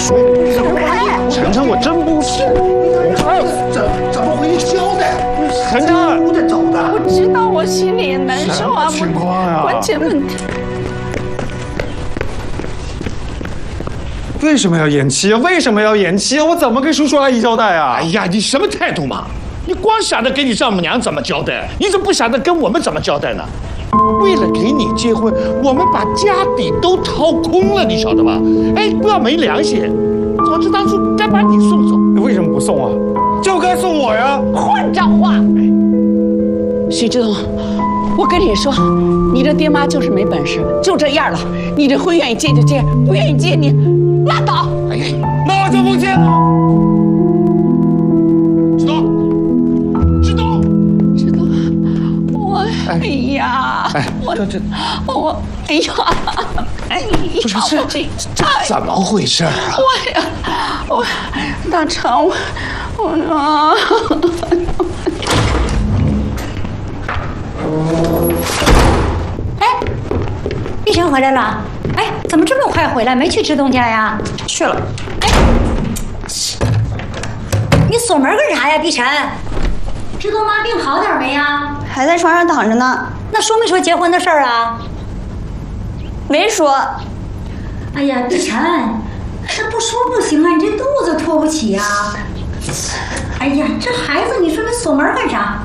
说。晨晨，我真不是。 怎么回去交代？ 晨晨， 我得走的。 我知道我心里也难受啊， 什么情况呀？ 关键问题。 为什么要延期啊？为什么要延期啊？我怎么跟叔叔阿姨交代啊？ 哎呀，你什么态度嘛？你光想着给你丈母娘怎么交代，你怎么不想着跟我们怎么交代呢？为了给你结婚，我们把家底都掏空了，你晓得吧？哎，不要没良心！早知当初该把你送走。 为什么不送啊？就该送我呀！ 混账话！许志东，我跟你说，你这爹妈就是没本事，就这样了。你这婚愿意结就结，不愿意结你拉倒。 哎呀， 那我就不结了。 志东，我哎呀，我哎呀， 不是这怎么回事啊？ 我大成，我啊。 哎，碧晨回来了。哎，怎么这么快回来？没去志东家呀？ 去了。 哎，你锁门干啥呀，碧晨？志东妈病好点没呀？ 还在床上躺着呢。 那说没说结婚的事儿啊？ 没说。 哎呀，碧晨，这不说不行啊，你这肚子托不起呀。哎呀，这孩子，你说你锁门干啥？